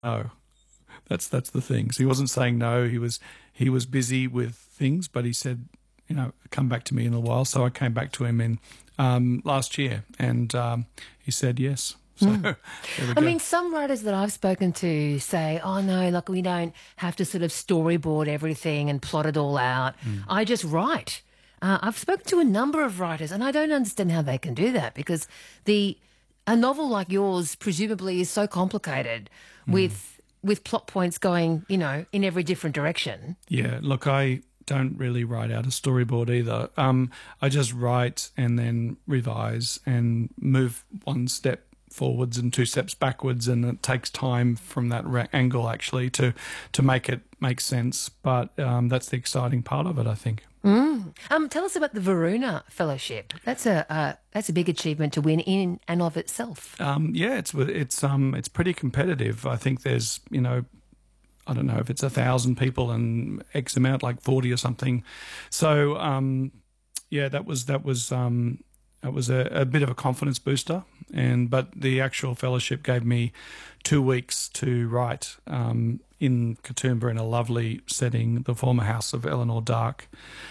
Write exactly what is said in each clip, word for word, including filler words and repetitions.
no. That's that's the thing. So he wasn't saying no. He was he was busy with things, but he said, you know, come back to me in a while. So I came back to him in um, last year, and um, he said yes. So Mm. there we I go. mean, some writers that I've spoken to say, oh, no, like we don't have to sort of storyboard everything and plot it all out. Mm. I just write. Uh, I've spoken to a number of writers, and I don't understand how they can do that because the a novel like yours presumably is so complicated Mm. with with plot points going, you know, in every different direction. Yeah, look, I don't really write out a storyboard either. Um, I just write and then revise and move one step forwards and two steps backwards, and it takes time from that ra- angle actually to to make it make sense. But um, that's the exciting part of it, I think. Mm. Um, tell us about the Varuna Fellowship. That's a uh, that's a big achievement to win in and of itself. Um, yeah, it's it's um it's pretty competitive. I think there's you know I don't know if it's a thousand people and X amount, like forty or something. So um, yeah, that was that was um, that was a, a bit of a confidence booster. And but the actual fellowship gave me two weeks to write um, in Katoomba in a lovely setting, the former house of Eleanor Dark.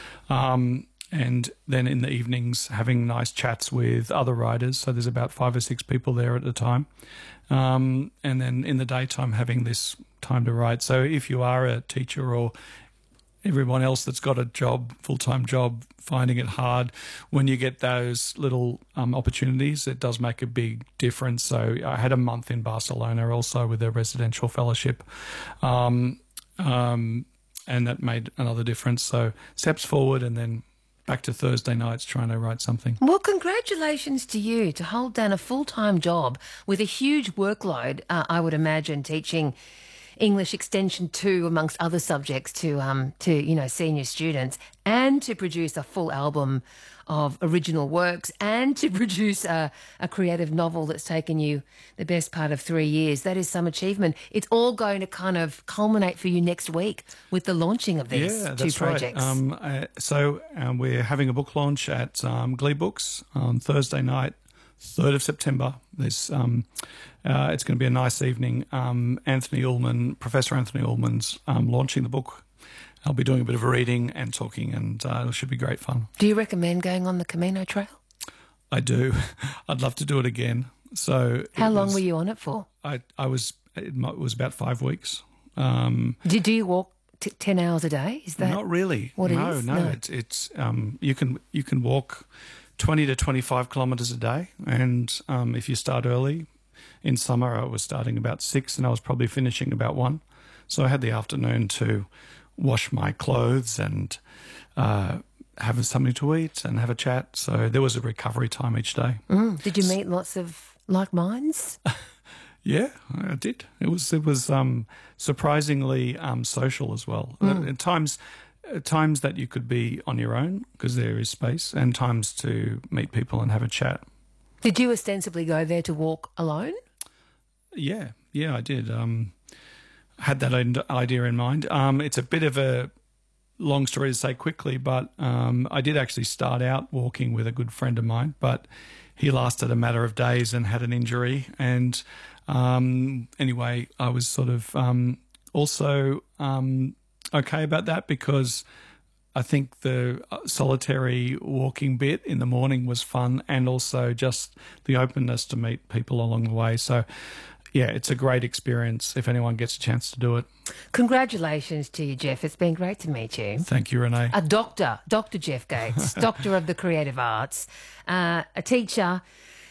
Um, and then in the evenings having nice chats with other writers. So there's about five or six people there at the time. Um, and then in the daytime having this time to write. So if you are a teacher or everyone else that's got a job, full-time job, finding it hard, when you get those little um, opportunities, it does make a big difference. So I had a month in Barcelona also with a residential fellowship. Um, um, and that made another difference. So steps forward and then back to Thursday nights trying to write something. Well, congratulations to you to hold down a full-time job with a huge workload, uh, I would imagine, teaching English Extension two amongst other subjects to, um, to you know, senior students, and to produce a full album of original works, and to produce a, a creative novel that's taken you the best part of three years. That is some achievement. It's all going to kind of culminate for you next week with the launching of these yeah, two that's projects. Right. Um, uh, so um, we're having a book launch at um, Glee Books on Thursday night, third of September. There's, um, uh, it's going to be a nice evening. Um, Anthony Ullman, Professor Anthony Ullman's um, launching the book. I'll be doing a bit of a reading and talking, and uh, it should be great fun. Do you recommend going on the Camino Trail? I do. I'd love to do it again. So, how long was, were you on it for? I I was it was about five weeks. Um, do, do you walk t- ten hours a day? Is that not really? What no, it is? no, No, it's it's um, you can you can walk twenty to twenty five kilometres a day, and um, if you start early, in summer I was starting about six, and I was probably finishing about one. So I had the afternoon to wash my clothes and uh, have something to eat and have a chat. So there was a recovery time each day. Mm. Did you meet lots of like minds? Yeah, I did. It was it was um, surprisingly um, social as well. Mm. At times, at times that you could be on your own because there is space, and times to meet people and have a chat. Did you ostensibly go there to walk alone? Yeah, yeah, I did. Um, had that idea in mind. Um, it's a bit of a long story to say quickly, but um, I did actually start out walking with a good friend of mine, but he lasted a matter of days and had an injury. And um, anyway, I was sort of um, also um, okay about that because I think the solitary walking bit in the morning was fun, and also just the openness to meet people along the way. So yeah, it's a great experience if anyone gets a chance to do it. Congratulations to you, Jeff. It's been great to meet you. Thank you, Renee. A doctor, Doctor Jeff Gates, Doctor of the Creative Arts, uh, a teacher,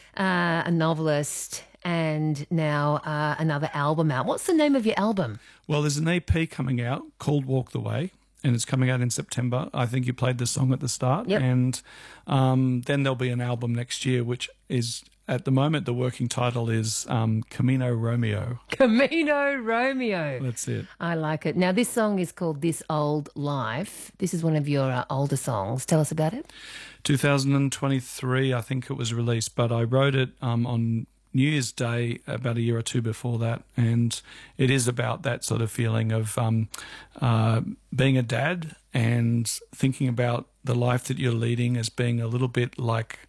uh, a novelist, and now uh, another album out. What's the name of your album? Well, there's an E P coming out called Walk the Way, and it's coming out in September. I think you played the song at the start. Yep. And um, then there'll be an album next year, which is, at the moment, the working title is um, Camino Romeo. Camino Romeo. That's it. I like it. Now, this song is called This Old Life. This is one of your uh, older songs. Tell us about it. two thousand twenty-three, I think it was released, but I wrote it um, on New Year's Day about a year or two before that, and it is about that sort of feeling of um, uh, being a dad and thinking about the life that you're leading as being a little bit like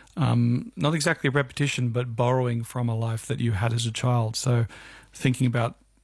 um, not exactly a repetition, but borrowing from a life that you had as a child. So thinking about